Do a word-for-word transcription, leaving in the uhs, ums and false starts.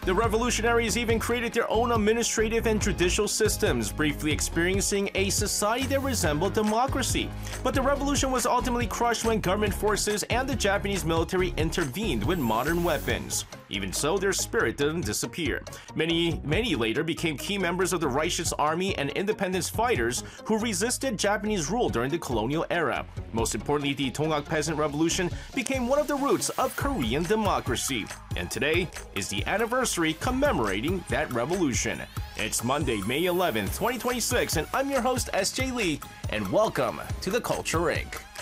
The revolutionaries even created their own administrative and judicial systems, briefly experiencing a society that resembled democracy. But the revolution was ultimately crushed when government forces and the Japanese military intervened with modern weapons. Even so, their spirit didn't disappear. Many, many later became key members of the Reich's army and independence fighters who resisted Japanese rule during the colonial era. Most importantly, the Donggak Peasant Revolution became one of the roots of Korean democracy. And today is the anniversary commemorating that revolution. It's Monday, May eleventh, twenty twenty-six, and I'm your host, S J Lee, and welcome to the Culture Incorporated.